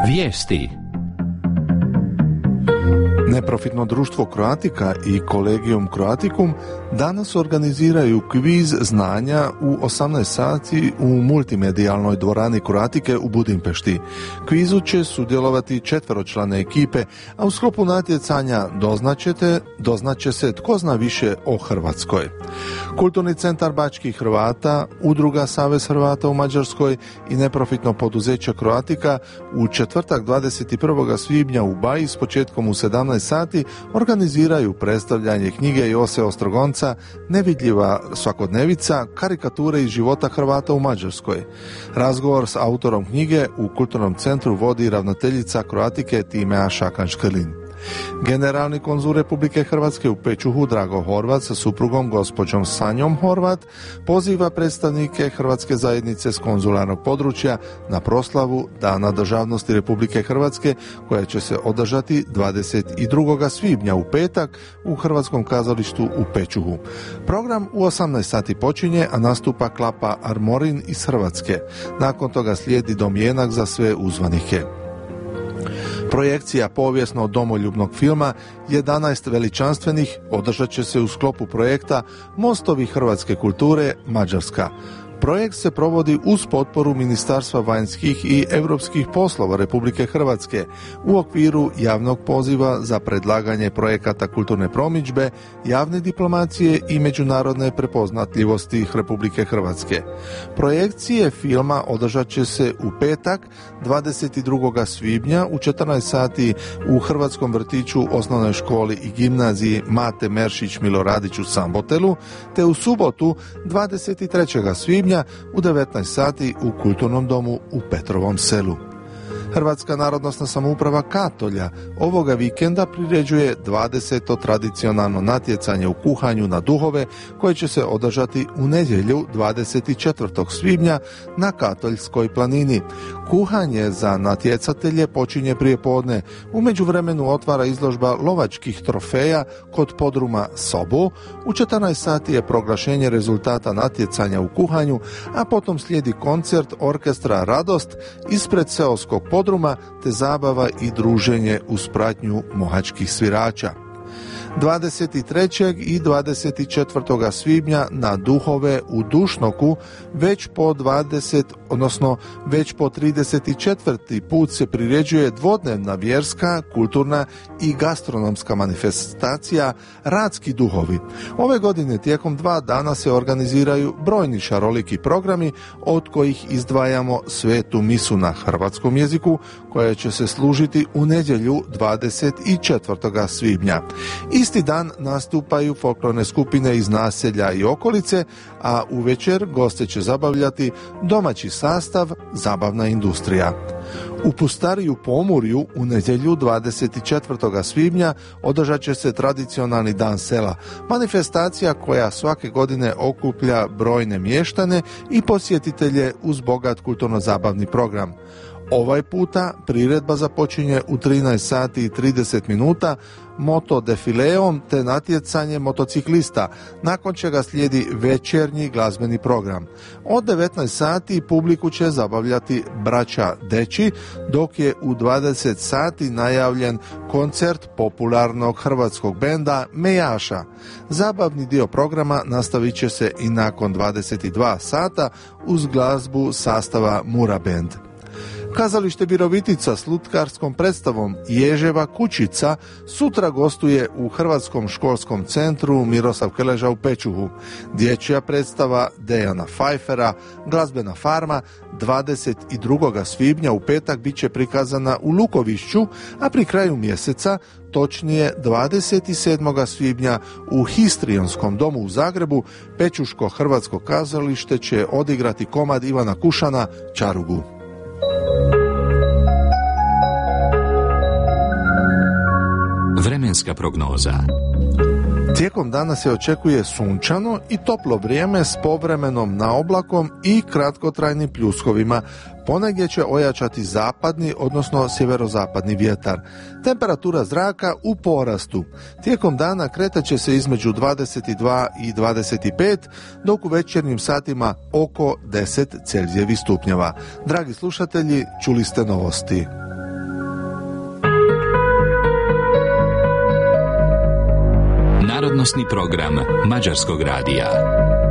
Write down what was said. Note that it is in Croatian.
Vijesti. Neprofitno društvo Croatica i Collegium Croaticum danas organiziraju kviz znanja u 18 sati u multimedijalnoj dvorani Croatike u Budimpešti. Kvizu će sudjelovati 4-člane ekipe, a u sklopu natjecanja doznaće se tko zna više o Hrvatskoj. Kulturni centar Bačkih Hrvata, Udruga Savez Hrvata u Mađarskoj i neprofitno poduzeće Croatica u četvrtak 21. svibnja u Baji s početkom u 17 sati organiziraju predstavljanje knjige Jose Ostrogonca Nevidljiva svakodnevica, karikature iz života Hrvata u Mađarskoj. Razgovor s autorom knjige u Kulturnom centru vodi ravnateljica Croatike Timea Šakan-Škrlin. Generalni konzul Republike Hrvatske u Pečuhu Drago Horvat sa suprugom gospođom Sanjom Horvat poziva predstavnike Hrvatske zajednice s konzularnog područja na proslavu Dana državnosti Republike Hrvatske koja će se održati 22. svibnja u petak u Hrvatskom kazalištu u Pečuhu. Program u 18 sati počinje, a nastupa Klapa Armorin iz Hrvatske. Nakon toga slijedi domjenak za sve uzvanike. Projekcija povijesno domoljubnog filma 11 veličanstvenih održat će se u sklopu projekta Mostovi hrvatske kulture Mađarska. Projekt se provodi uz potporu Ministarstva vanjskih i europskih poslova Republike Hrvatske u okviru javnog poziva za predlaganje projekata kulturne promidžbe, javne diplomacije i međunarodne prepoznatljivosti Republike Hrvatske. Projekcije filma održat će se u petak 22. svibnja u 14 sati u Hrvatskom vrtiću, osnovnoj školi i gimnaziji Mate Meršić Miloradić u Sambotelu, te u subotu 23. svibnja u 19 sati u Kulturnom domu u Petrovom selu. Hrvatska narodnosna samouprava Katolja ovoga vikenda priređuje 20. tradicionalno natjecanje u kuhanju na duhove koje će se održati u nedjelju 24. svibnja na Katoljskoj planini. Kuhanje za natjecatelje počinje prije podne. U međuvremenu otvara izložba lovačkih trofeja kod podruma Sobo. U 14 sati je proglašenje rezultata natjecanja u kuhanju, a potom slijedi koncert orkestra Radost ispred seoskog podruma te zabava i druženje uz pratnju mohačkih svirača. 23. i 24. svibnja na duhove u Dušnoku već po 34. put se priređuje dvodnevna vjerska, kulturna i gastronomska manifestacija Radski duhovi. Ove godine tijekom 2 dana se organiziraju brojni šaroliki programi, od kojih izdvajamo svetu misu na hrvatskom jeziku koja će se služiti u nedjelju 24. svibnja. Isti dan nastupaju folklorne skupine iz naselja i okolice, a uvečer goste će zabavljati domaći sastav Zabavna industrija. U Pustariju Pomurju u nedjelju 24. svibnja održat će se tradicionalni dan sela, manifestacija koja svake godine okuplja brojne mještane i posjetitelje uz bogat kulturno-zabavni program. Ovaj puta priredba započinje u 13 sati i 30 minuta moto defileom te natjecanje motociklista, nakon čega slijedi večernji glazbeni program. Od 19 sati publiku će zabavljati braća Deći, dok je u 20 sati najavljen koncert popularnog hrvatskog benda Mejaša. Zabavni dio programa nastavit će se i nakon 22 sata uz glazbu sastava Mura Band. Kazalište Virovitica s lutkarskom predstavom Ježeva kućica sutra gostuje u Hrvatskom školskom centru Miroslav Krleža u Pečuhu. Dječja predstava Dejana Pfeiffera, glazbena farma, 22. svibnja u petak bit će prikazana u Lukovišću, a pri kraju mjeseca, točnije 27. svibnja u Histrijonskom domu u Zagrebu, Pečuško hrvatsko kazalište će odigrati komad Ivana Kušana Čarugu. Vremenska prognoza. Tijekom dana se očekuje sunčano i toplo vrijeme s povremenom naoblakom i kratkotrajnim pljuskovima. Ponegdje će ojačati zapadni, odnosno sjeverozapadni vjetar. Temperatura zraka u porastu. Tijekom dana kretat će se između 22 i 25, dok u večernjim satima oko 10 Celzijevih stupnjeva. Dragi slušatelji, čuli ste novosti. Narodnosni program Mađarskog radija.